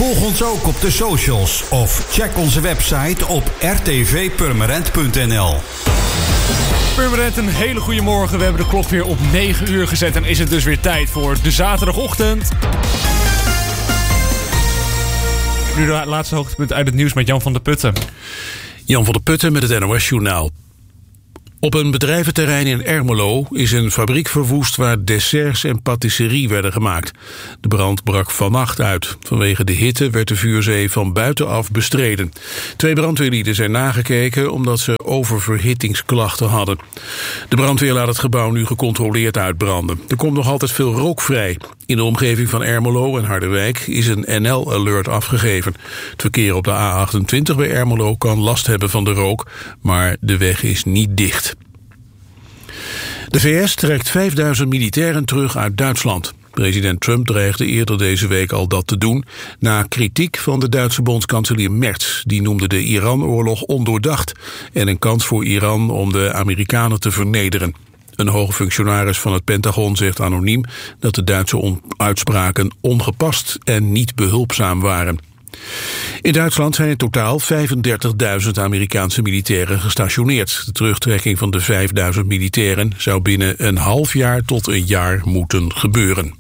Volg ons ook op de socials of check onze website op rtvpurmerend.nl. Purmerend, een hele goede morgen. We hebben de klok weer op 9 uur gezet en is het dus weer tijd voor de zaterdagochtend. Nu de laatste hoogtepunt uit het nieuws met Jan van der Putten. Jan van der Putten met het NOS-journaal. Op een bedrijventerrein in Ermelo is een fabriek verwoest waar desserts en patisserie werden gemaakt. De brand brak vannacht uit. Vanwege de hitte werd de vuurzee van buitenaf bestreden. 2 brandweerlieden zijn nagekeken omdat ze oververhittingsklachten hadden. De brandweer laat het gebouw nu gecontroleerd uitbranden. Er komt nog altijd veel rook vrij. In de omgeving van Ermelo en Harderwijk is een NL-alert afgegeven. Het verkeer op de A28 bij Ermelo kan last hebben van de rook, maar de weg is niet dicht. De VS trekt 5000 militairen terug uit Duitsland. President Trump dreigde eerder deze week al dat te doen, na kritiek van de Duitse bondskanselier Merz. Die noemde de Iran-oorlog ondoordacht en een kans voor Iran om de Amerikanen te vernederen. Een hoge functionaris van het Pentagon zegt anoniem dat de Duitse uitspraken ongepast en niet behulpzaam waren. In Duitsland zijn in totaal 35.000 Amerikaanse militairen gestationeerd. De terugtrekking van de 5.000 militairen zou binnen een half jaar tot een jaar moeten gebeuren.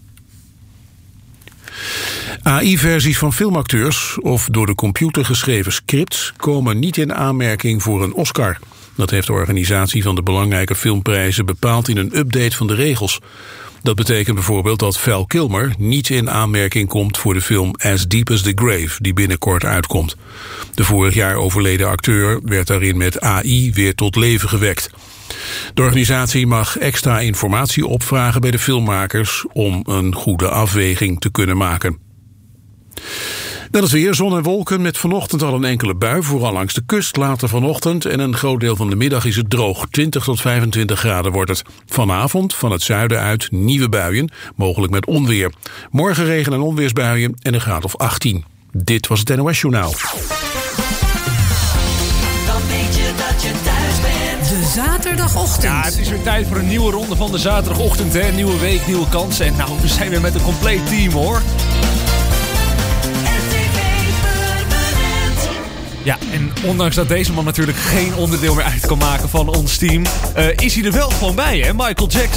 AI-versies van filmacteurs of door de computer geschreven scripts komen niet in aanmerking voor een Oscar. Dat heeft de organisatie van de belangrijke filmprijzen bepaald in een update van de regels. Dat betekent bijvoorbeeld dat Val Kilmer niet in aanmerking komt voor de film As Deep as the Grave, die binnenkort uitkomt. De vorig jaar overleden acteur werd daarin met AI weer tot leven gewekt. De organisatie mag extra informatie opvragen bij de filmmakers om een goede afweging te kunnen maken. Dan het weer, zon en wolken met vanochtend al een enkele bui, vooral langs de kust. Later vanochtend en een groot deel van de middag is het droog. 20 tot 25 graden wordt het. Vanavond van het zuiden uit nieuwe buien, mogelijk met onweer. Morgen regen- en onweersbuien en een graad of 18. Dit was het NOS Journaal. Dan weet je dat je thuis bent. De zaterdagochtend. Ja, het is weer tijd voor een nieuwe ronde van de zaterdagochtend. Hè? Nieuwe week, nieuwe kansen. En nou, we zijn weer met een compleet team, hoor. Ja, en ondanks dat deze man natuurlijk geen onderdeel meer uit kan maken van ons team, is hij er wel gewoon bij, hè? Michael Jackson.